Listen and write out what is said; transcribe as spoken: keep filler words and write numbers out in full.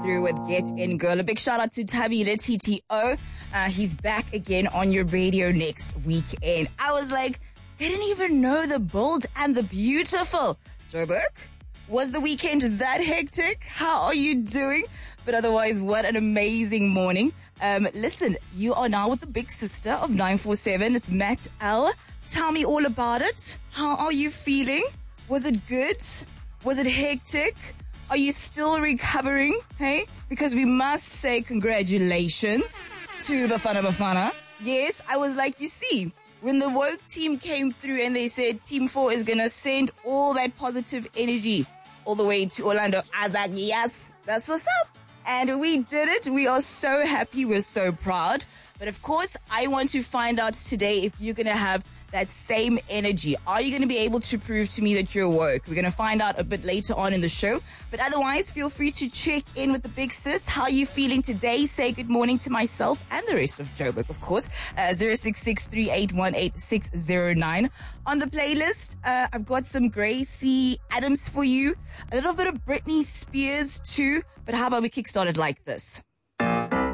through with Get In Girl. A big shout out to Tabile T T O. Uh, he's back again on your radio next weekend. I was like, they didn't even know the bold and the beautiful. Joburg, was the weekend that hectic? How are you doing? But otherwise, what an amazing morning. Um, listen, you are now with the big sister of nine four seven. It's Matt L. Tell me all about it. How are you feeling? Was it good? Was it hectic? Are you still recovering? Hey, because we must say congratulations to Bafana Bafana. Yes, I was like, you see, when the woke team came through and they said Team four is going to send all that positive energy all the way to Orlando. I was like, yes, that's what's up. And we did it. We are so happy. We're so proud. But of course, I want to find out today if you're going to have that same energy. Are you going to be able to prove to me that you're woke? We're going to find out a bit later on in the show. But otherwise, feel free to check in with the big sis. How are you feeling today? Say good morning to myself and the rest of Joburg, of course. Uh, zero six six, three eight one, eight six zero nine. On the playlist, uh, I've got some Gracie Adams for you. A little bit of Britney Spears too. But how about we kickstart it like this?